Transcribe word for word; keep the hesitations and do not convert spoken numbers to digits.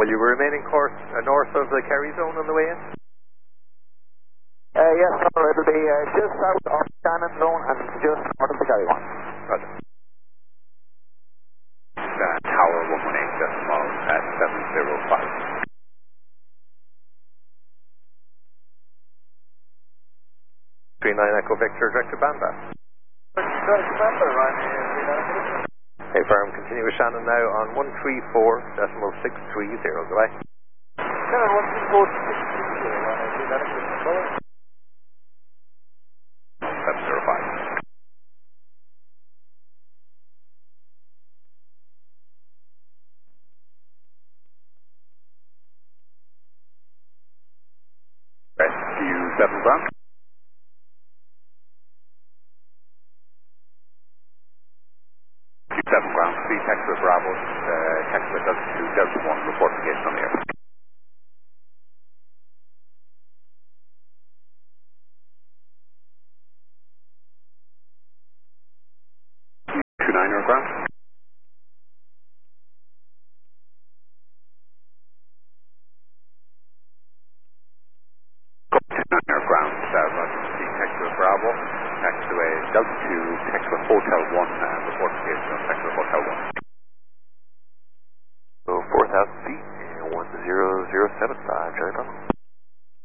Will you remain in course uh, north of the Kerry zone on the way in? Uh, yes, sir, it'll be uh, just south of Shannon zone and just north of the Kerry one. Roger. Uh, tower one one eight decimal at seven zero five. three nine Echo Victor, Director Banda. Hey, firm, continue with Shannon now on one three four decimal six three zero, goodbye. Shannon, one three four six three zero, seven zero five. Rescue seven ground. Rescue seven ground, three Texas Bravo, uh, Texas Delta two, Delta one, report engaged on the air. two nine er ground. two nine er ground, uh, Roger, three Texas Bravo, taxiway Delta two, Texas Hotel one, and report engaged on Texas Hotel one. So four thousand feet and one zero zero seven five, Charlie Bravo.